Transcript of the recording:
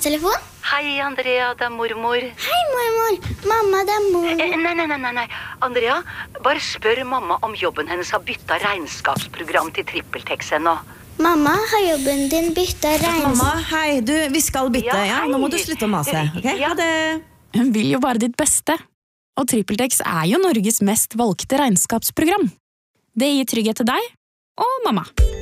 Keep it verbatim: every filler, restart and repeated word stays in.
telefon? Hei, Andrea, det er mormor. Hei, mormor. Mamma, det er mor. Eh, nei, nei, nei, nei. Andrea, bare spør mamma om jobben hennes har byttet regnskapsprogram til TrippelTex ennå. Mamma, har jobben din byttet regnskap? Mamma, hei, du, vi skal bytte. Ja, Ja, hei. nå må du slutte å mase. Ok, Ja. ha det. Hun vil jo bare ditt beste. Og TrippelTex er jo Norges mest valgte regnskapsprogram. Det gir trygghet til deg og mamma.